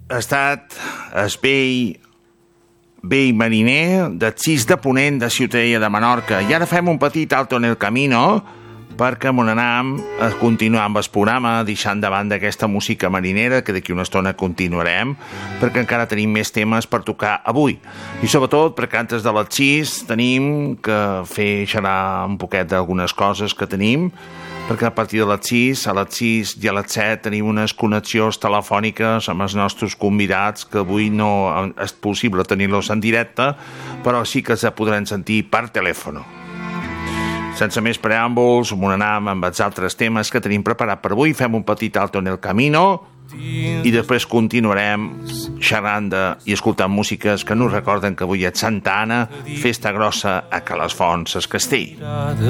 ha estat el vell mariner del 6 de Ponent de Ciutadella de Menorca. I ara fem un petit alto en el camino perquè m'on anam a continuar amb el programa, deixant de banda aquesta música marinera, que d'aquí una estona continuarem, perquè encara tenim més temes per tocar avui. I sobretot perquè antes de les 6 tenim que fer xerrar un poquet d'algunes coses que tenim, perquè a partir de les 6, a les 6 i a les 7 tenim unes connexions telefòniques amb els nostres convidats, que avui no és possible tenir-los en directe, però sí que se podran sentir per telèfon. Sense més preàmbuls, m'on anam amb els altres temes que tenim preparat per avui. Fem un petit alto en el camino i després continuarem xerrant i escoltant músiques que nos recorden que avui és Santa Anna, festa grossa a Calasfonts, es Castell.